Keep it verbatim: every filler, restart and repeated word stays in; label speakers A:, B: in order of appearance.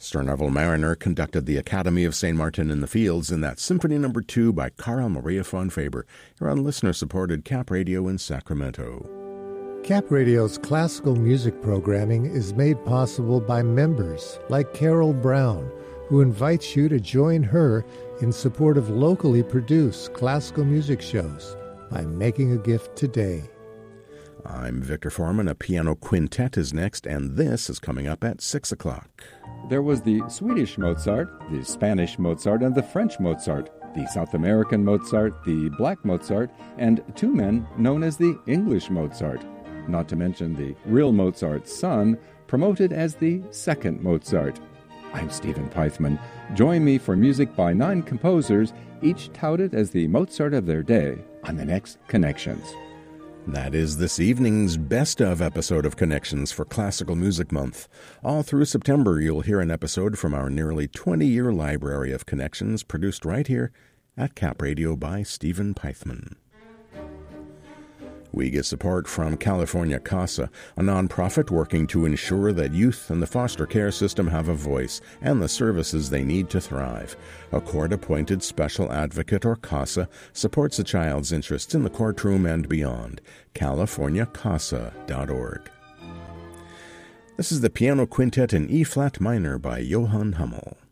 A: Sir Neville Mariner conducted the Academy of Saint Martin in the Fields in that Symphony Number two by Carl Maria von Faber, here on listener-supported Cap Radio in Sacramento.
B: Cap Radio's classical music programming is made possible by members like Carol Brown, who invites you to join her in support of locally produced classical music shows by making a gift today.
A: I'm Victor Foreman. A piano quintet is next, and this is coming up at six o'clock.
C: There was the Swedish Mozart, the Spanish Mozart, and the French Mozart, the South American Mozart, the Black Mozart, and two men known as the English Mozart, not to mention the real Mozart's son, promoted as the second Mozart. I'm Stephen Pythman. Join me for music by nine composers, each touted as the Mozart of their day, on the next Connections.
A: That is this evening's Best Of episode of Connections for Classical Music Month. All through September, you'll hear an episode from our nearly twenty-year library of Connections produced right here at Cap Radio by Stephen Pythman. We get support from California CASA, a nonprofit working to ensure that youth and the foster care system have a voice and the services they need to thrive. A court-appointed special advocate, or CASA, supports a child's interests in the courtroom and beyond. california casa dot org. This is the Piano Quintet in E-flat minor by Johann Hummel.